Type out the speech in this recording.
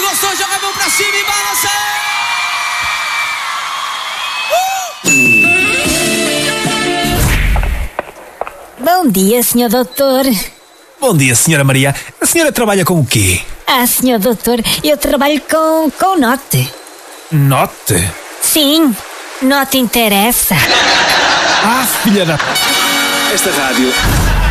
gostou, joga a mão pra cima e balança! Bom dia, senhor doutor. Bom dia, senhora Maria. A senhora trabalha com o quê? Senhor doutor, eu trabalho com Note. Note? Sim, Note interessa. Filha da... Esta rádio